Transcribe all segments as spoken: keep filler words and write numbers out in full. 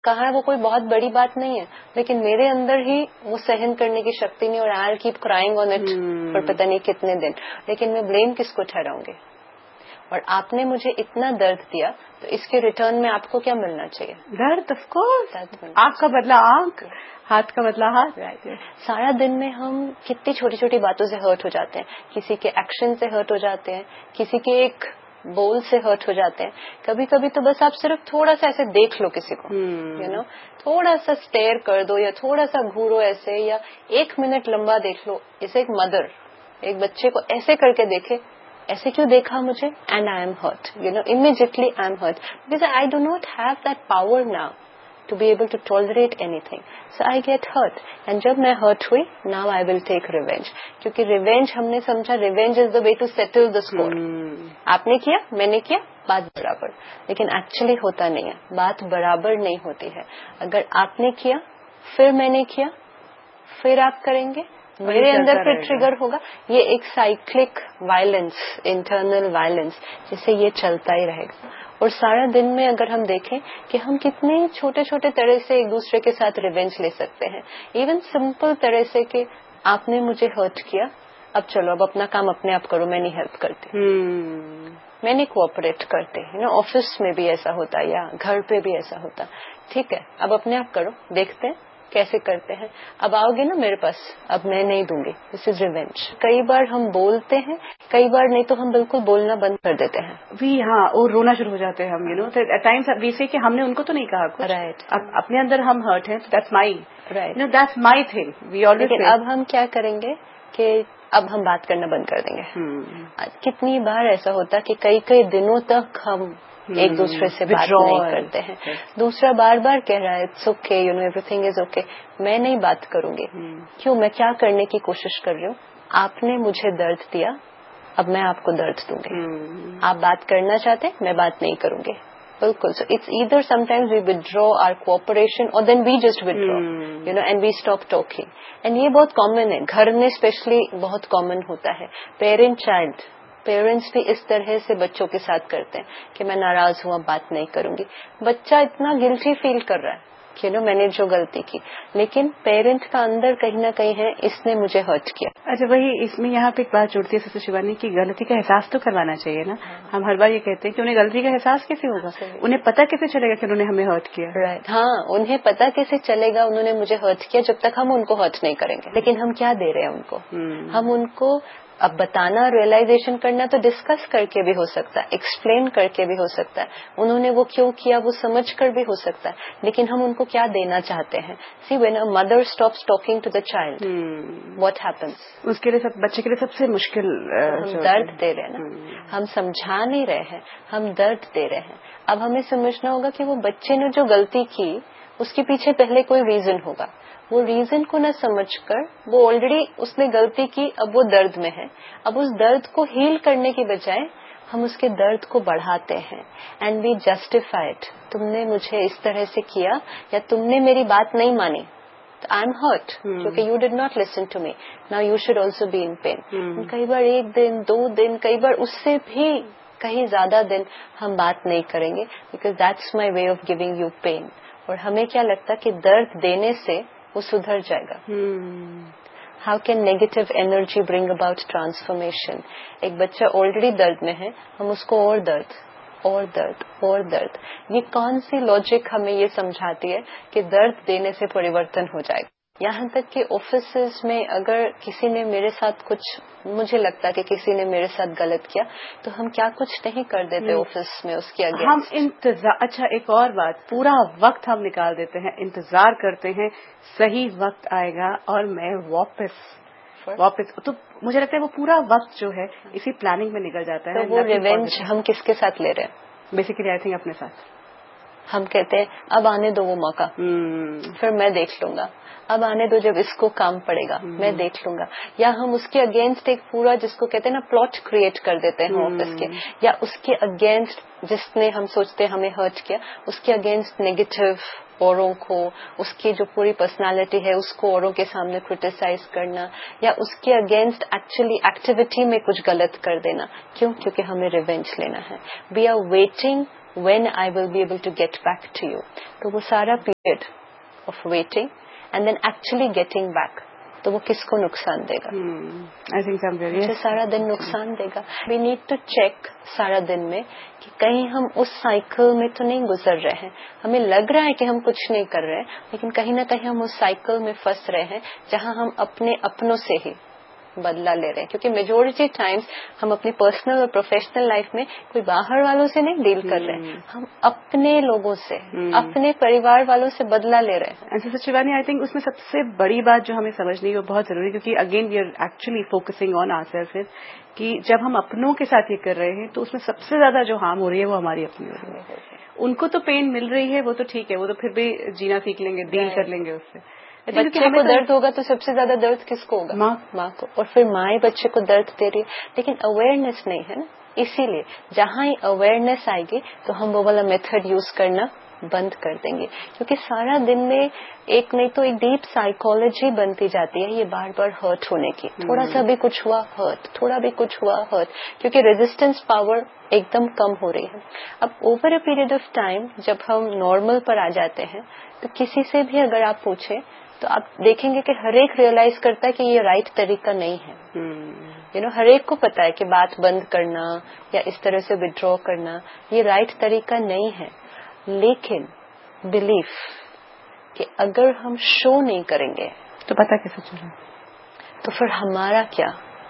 کہا ہے وہ کوئی بہت بڑی بات نہیں ہے, لیکن میرے اندر ہی وہ سہن کرنے کی شکتی نہیں, اور آئی will keep crying on it پر پتہ نہیں کتنے دن. لیکن میں بلیم کس کو ٹھہراؤں گی؟ اور آپ نے مجھے اتنا درد دیا تو اس کے ریٹرن میں آپ کو کیا ملنا چاہیے؟ درد. آف کورس, آنکھ کا بدلہ آنکھ, ہاتھ کا بدلہ ہاتھ. سارا دن میں ہم کتنی چھوٹی چھوٹی باتوں سے ہرٹ ہو جاتے ہیں, کسی کے ایکشن سے ہرٹ ہو جاتے ہیں, کسی کے ایک بول سے ہرٹ ہو جاتے ہیں. کبھی کبھی تو بس آپ صرف تھوڑا سا ایسے دیکھ لو کسی کو, یو نو, تھوڑا سا اسٹیئر کر دو یا تھوڑا سا گھورو ایسے, یا ایک منٹ لمبا دیکھ لو. جیسے ایک مدر ایک بچے کو ایسے کر کے دیکھے, ایسے کیوں دیکھا مجھے, and I am hurt, you know, immediately I am hurt, because I do not have that power now to be able to tolerate any thing, so I get hurt. And جب میں ہرٹ ہوئی, now I will take revenge, کیونکہ revenge ہم نے سمجھا revenge is the way to settle the score. آپ نے کیا, میں نے کیا, بات برابر, لیکن ایکچولی ہوتا نہیں ہے, بات برابر نہیں ہوتی ہے. اگر آپ نے کیا, پھر میں نے کیا, پھر آپ کریں گے, میرے اندر پھر ٹریگر ہوگا. یہ ایک سائیکلک وائلنس, انٹرنل وائلنس, جسے یہ چلتا ہی رہے گا. اور سارا دن میں اگر ہم دیکھیں کہ ہم کتنے چھوٹے چھوٹے طرح سے ایک دوسرے کے ساتھ ریونج لے سکتے ہیں, ایون سمپل طرح سے کہ آپ نے مجھے ہرٹ کیا, اب چلو اب اپنا کام اپنے آپ کرو, میں نہیں ہیلپ کرتی, میں نہیں کوآپریٹ کرتے. یو نو, آفس میں بھی ایسا ہوتا ہے یا گھر پہ بھی ایسا ہوتا. ٹھیک ہے, اب اپنے آپ کرو, دیکھتے ہیں کیسے کرتے ہیں. اب آؤ گے نا میرے پاس, اب میں نہیں دوں گی. دس از ریونج. کئی بار ہم بولتے ہیں, کئی بار نہیں تو ہم بالکل بولنا بند کر دیتے ہیں. بھی ہاں, اور رونا شروع ہو جاتے ہیں ہم, you know, at times we سے کہ ہم نے ان کو تو نہیں کہا کچھ, رائٹ, اپنے اندر ہم ہرٹ ہیں, that's my, right, know that's my thing, we always. لیکن اب ہم کیا کریں گے کہ اب ہم بات کرنا بند کر دیں گے. کتنی بار ایسا ہوتا کہ کئی کئی دنوں تک ہم ایک دوسرے سے بات نہیں کرتے ہیں. دوسرا بار بار کہہ رہا ہے it's okay, you know, every thing is okay, میں نہیں بات کروں گی. کیوں, میں کیا کرنے کی کوشش کر رہی ہوں؟ آپ نے مجھے درد دیا, اب میں آپ کو درد دوں گی. آپ بات کرنا چاہتے ہیں, میں بات نہیں کروں گی. بالکل. So it's either some times we ودرا are cooperation اور دین we just ودرا, you know, and we stop talking. And یہ بہت کامن ہے, گھر میں اسپیشلی بہت کامن ہوتا ہے. پیرنٹ چائلڈ, پیرنٹس بھی اس طرح سے بچوں کے ساتھ کرتے ہیں کہ میں ناراض ہوں, اب بات نہیں کروں گی. بچہ اتنا گلٹی فیل کر رہا ہے کہ نو, میں نے جو غلطی کی, لیکن پیرنٹ کا اندر کہیں نہ کہیں ہے اس نے مجھے ہرٹ کیا. اچھا, وہی اس میں یہاں پہ ایک بات جڑتی ہے سسٹر شیوانی کی, غلطی کا احساس تو کروانا چاہیے نا. ہم ہر بار یہ کہتے ہیں کہ انہیں غلطی کا احساس کیسے ہوگا, انہیں پتہ کیسے چلے گا کہ انہوں نے ہمیں ہرٹ کیا. رائٹ, ہاں, انہیں پتہ کیسے چلے گا انہوں نے مجھے ہرٹ کیا جب تک ہم ان کو ہرٹ نہیں کریں گے. لیکن ہم کیا دے رہے ہیں ان کو, ہم ان کو اب بتانا, ریئلائزیشن کرنا تو ڈسکس کر کے بھی ہو سکتا ہے, ایکسپلین کر کے بھی ہو سکتا ہے, انہوں نے وہ کیوں کیا وہ سمجھ کر بھی ہو سکتا ہے, لیکن ہم ان کو کیا دینا چاہتے ہیں. See when a mother stops talking to the child, what happens, اس کے لیے سب بچے کے لیے سب سے مشکل ہم درد دے رہے ہیں نا, ہم سمجھا نہیں رہے ہیں, ہم درد دے رہے ہیں. اب ہمیں سمجھنا ہوگا کہ وہ بچے نے جو غلطی کی اس کے پیچھے پہلے کوئی ریزن ہوگا. وہ ریزن کو نہ سمجھ کر, وہ آلریڈی اس نے غلطی کی, اب وہ درد میں ہے, اب اس درد کو ہیل کرنے کی بجائے ہم اس کے درد کو بڑھاتے ہیں. اینڈ وی جسٹیفائڈ, تم نے مجھے اس طرح سے کیا یا تم نے میری بات نہیں مانی, آئی ایم ہرٹ کیونکہ you did not listen to me, now you should also be in pain. کئی بار ایک دن, دو دن, کئی بار اس سے بھی کہیں زیادہ دن ہم بات نہیں کریں گے, because that's my way of giving you pain. اور ہمیں کیا لگتا کہ درد دینے سے وہ سدھر جائے گا. How can negative energy bring about transformation. ایک بچہ آلریڈی درد میں ہے, ہم اس کو اور درد اور درد اور درد, یہ کون سی لاجک ہمیں یہ سمجھاتی ہے کہ درد دینے سے پریورتن ہو جائے گا. یہاں تک کہ آفیسز میں اگر کسی نے میرے ساتھ کچھ, مجھے لگتا کہ کسی نے میرے ساتھ غلط کیا تو ہم کیا کچھ نہیں کر دیتے آفس میں اس کے اگینسٹ. ہم انتظار, اچھا ایک اور بات, پورا وقت ہم نکال دیتے ہیں, انتظار کرتے ہیں صحیح وقت آئے گا اور میں واپس واپس تو مجھے لگتا ہے وہ پورا وقت جو ہے اسی پلاننگ میں نکل جاتا ہے. تو وہ ریونج ہم کس کے ساتھ لے رہے ہیں؟ بیسیکلی آئی تھنک اپنے ساتھ. ہم کہتے ہیں اب آنے دو وہ موقع, پھر میں دیکھ لوں گا, اب آنے دو جب اس کو کام پڑے گا میں دیکھ لوں گا. یا ہم اس کے اگینسٹ ایک پورا جس کو کہتے ہیں نا پلاٹ کریٹ کر دیتے ہیں آفس کے, یا اس کے اگینسٹ جس نے ہم سوچتے ہمیں ہرٹ کیا اس کے اگینسٹ نیگیٹو اوروں کو, اس کی جو پوری پرسنالٹی ہے اس کو اوروں کے سامنے کرٹیسائز کرنا, یا اس کے اگینسٹ ایکچولی ایکٹیویٹی میں کچھ غلط کر دینا. کیوں؟ کیونکہ ہمیں ریونج لینا ہے. We are waiting when I will be able to get back to you. تو وہ سارا period of waiting and then actually getting back, تو وہ کس کو نقصان دے گا؟ آئی تھنک مجھے سارا دن نقصان دے گا. وی نیڈ ٹو چیک سارا دن میں کہ کہیں ہم اس سائیکل میں تو نہیں گزر رہے ہیں. ہمیں لگ رہا ہے کہ ہم کچھ نہیں کر رہے ہیں, لیکن کہیں نہ کہیں ہم اس سائیکل میں پھنس رہے ہیں جہاں ہم اپنے اپنوں سے ہی بدلہ لے رہے ہیں. کیونکہ میجورٹی ٹائمز ہم اپنی پرسنل اور پروفیشنل لائف میں کوئی باہر والوں سے نہیں ڈیل کر رہے ہیں, ہم اپنے لوگوں سے, اپنے پریوار والوں سے بدلہ لے رہے ہیں. ایسا شیوانی, آئی تھنک اس میں سب سے بڑی بات جو ہمیں سمجھنی ہے وہ بہت ضروری ہے, کیونکہ again we are actually focusing on our self is کہ جب ہم اپنوں کے ساتھ یہ کر رہے ہیں تو اس میں سب سے زیادہ جو ہارم ہو رہی ہے وہ ہماری اپنی ہو رہی ہے. ان کو تو پین مل رہی ہے, وہ تو ٹھیک ہے, وہ تو پھر بھی جینا سیکھ لیں گے, ڈیل کر لیں گے اس سے. بچے کو درد ہوگا تو سب سے زیادہ درد کس کو ہوگا؟ ماں ماں کو. اور پھر ماں ہی بچے کو درد دے رہی ہے, لیکن اویئرنیس نہیں ہے نا. اسی لیے جہاں ہی اویئرنیس آئے گی تو ہم وہ والا میتھڈ یوز کرنا بند کر دیں گے, کیونکہ سارا دن میں ایک نہیں تو ایک ڈیپ سائیکالوجی بنتی جاتی ہے یہ بار بار ہرٹ ہونے کی. تھوڑا سا بھی کچھ ہوا ہرٹ, تھوڑا بھی کچھ ہوا ہرٹ, کیونکہ ریزسٹنس پاور ایک دم کم ہو رہی ہے. اب over a period of time جب ہم نارمل پر آ جاتے ہیں تو کسی سے بھی اگر آپ پوچھیں تو آپ دیکھیں گے کہ ہر ایک ریئلائز کرتا ہے کہ یہ رائٹ طریقہ نہیں ہے. یو نو ہر ایک کو پتا ہے کہ بات بند کرنا یا اس طرح سے ودرا کرنا یہ رائٹ طریقہ نہیں ہے. لیکن بلیف کہ اگر ہم شو نہیں کریں گے تو پتا کیسے چلے, تو پھر ہمارا کیا؟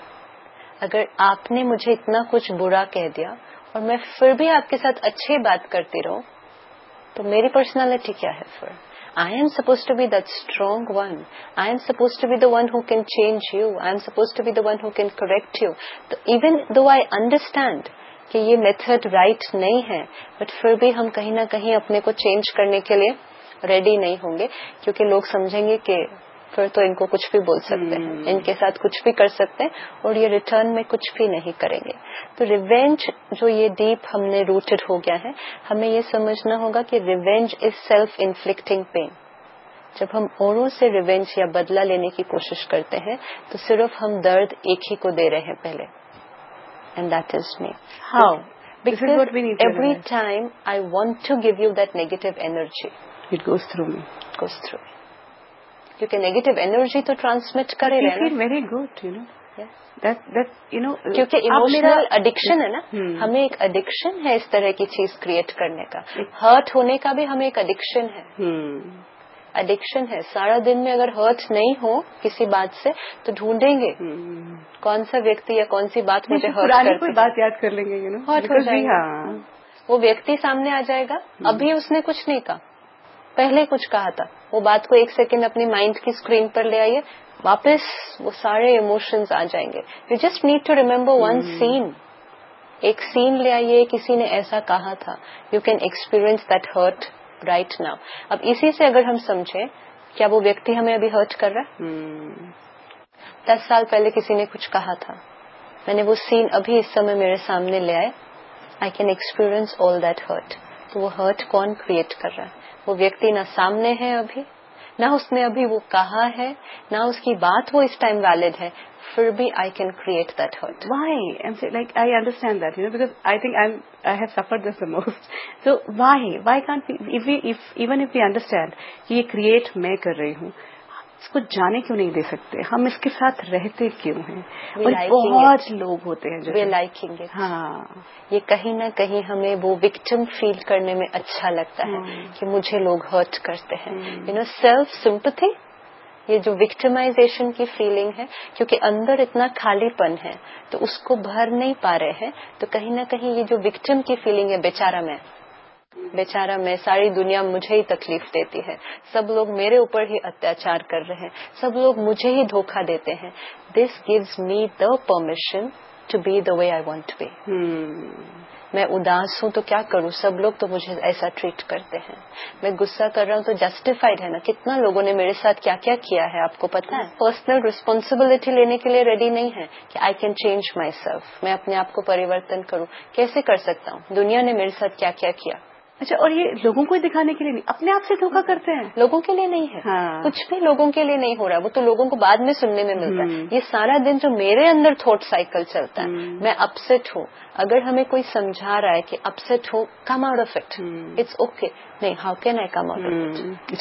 اگر آپ نے مجھے اتنا کچھ برا کہہ دیا اور میں پھر بھی آپ کے ساتھ اچھی بات کرتی رہوں تو میری پرسنالٹی کیا ہے پھر؟ I am supposed to be that strong one. I am supposed to be the one who can change you. I am supposed to be the one who can correct you. So even though I understand کہ یہ method right نہیں ہے, but پھر بھی ہم کہیں نہ کہیں اپنے کو چینج کرنے کے لیے ریڈی نہیں ہوں گے, کیونکہ لوگ سمجھیں گے کہ پھر تو ان کو کچھ بھی بول سکتے ہیں, ان کے ساتھ کچھ بھی کر سکتے ہیں اور یہ ریٹرن میں کچھ بھی نہیں کریں گے. تو ریونج جو یہ ڈیپ ہم نے روٹڈ ہو گیا ہے, ہمیں یہ سمجھنا ہوگا کہ ریونج از سیلف انفلکٹنگ پین. جب ہم اوروں سے ریونج یا بدلہ لینے کی کوشش کرتے ہیں تو صرف ہم درد ایک ہی کو دے رہے ہیں پہلے, and that is me. How? Because every time I want to give you that negative energy, it goes through me, goes through می. کیونکہ نیگیٹو انرجی تو ٹرانسمٹ کرے رہے نا. ویری گڈ, یو نو کیونکہ ایموشنل ایڈکشن ہے نا, ہمیں ایک ایڈکشن ہے اس طرح کی چیز کریٹ کرنے کا. ہرٹ ہونے کا بھی ہمیں ایک ایڈکشن ہے, ایڈکشن ہے. سارا دن میں اگر ہرٹ نہیں ہو کسی بات سے تو ڈھونڈیں گے کون سا ویکتی یا کون سی بات مجھے ہرٹ کرتی ہے, کوئی بات یاد کر لیں گے, ہرٹ ہو جائے گا. وہ ویکتی سامنے آ جائے گا, ابھی اس نے کچھ نہیں کہا, پہلے کچھ کہا تھا, وہ بات کو ایک سیکنڈ اپنی مائنڈ کی اسکرین پر لے آئیے, واپس وہ سارے ایموشنز آ جائیں گے. You just need to remember one سین, ایک سین لے آئیے, کسی نے ایسا کہا تھا, you can experience that hurt right now. اب اسی سے اگر ہم سمجھیں کیا وہ ویکتی ہمیں ابھی ہرٹ کر رہا ہے؟ دس سال پہلے کسی نے کچھ کہا تھا, میں نے وہ سین ابھی اس سمے میرے سامنے لے آئے, I can experience all that hurt. تو وہ ہرٹ کون کریٹ کر رہا ہے؟ وہ ویکتی نہ سامنے ہے ابھی, نہ اس نے ابھی وہ کہا ہے, نہ اس کی بات وہ اس ٹائم ویلڈ ہے, پھر بھی I can create that hurt. Why like I understand that, you know, because I think I have suffered this the most. So why why can't even if we understand کہ یہ create میں کر رہی ہوں, اس کو جانے کیوں نہیں دے سکتے؟ ہم اس کے ساتھ رہتے کیوں ہیں؟ اور بہت لوگ ہوتے ہیں جو لائکنگ. ہاں, یہ کہیں نہ کہیں ہمیں وہ وکٹم فیل کرنے میں اچھا لگتا ہے کہ مجھے لوگ ہرٹ کرتے ہیں. یو نو سیلف سمپتھی, یہ جو وکٹمائزیشن کی فیلنگ ہے, کیونکہ اندر اتنا خالی پن ہے تو اس کو بھر نہیں پا رہے ہیں, تو کہیں نہ کہیں یہ جو وکٹم کی فیلنگ ہے, بیچارہ میں بیچارہ میں, ساری دنیا مجھے ہی تکلیف دیتی ہے, سب لوگ میرے اوپر ہی اتیاچار کر رہے ہیں, سب لوگ مجھے ہی دھوکہ دیتے ہیں. This gives me the permission to be the way I want to be. میں اداس ہوں تو کیا کروں, سب لوگ تو مجھے ایسا ٹریٹ کرتے ہیں. میں غصہ کر رہا ہوں تو جسٹیفائڈ ہے نا, کتنا لوگوں نے میرے ساتھ کیا کیا کیا ہے آپ کو پتا ہے. پرسنل ریسپانسبلٹی لینے کے لیے ریڈی نہیں ہے کہ I can change my self, میں اپنے آپ کو پریورتن کروں. کیسے کر سکتا ہوں؟ دنیا نے میرے ساتھ کیا کیا کیا, اچھا، اور یہ لوگوں کو دکھانے کے لیے نہیں، اپنے آپ سے دھوکا کرتے ہیں؟ لوگوں کے لیے نہیں ہے، ہاں، کچھ بھی لوگوں کے لیے نہیں ہو رہا ہے، وہ تو لوگوں کو بعد میں سننے میں ملتا ہے. یہ سارا دن جو میرے اندر تھاٹ سائیکل چلتا ہے، میں اپسیٹ ہوں، اگر ہمیں کوئی سمجھا رہا ہے کہ upset who, come out of it, it's okay. نہیں، how can I come out of it?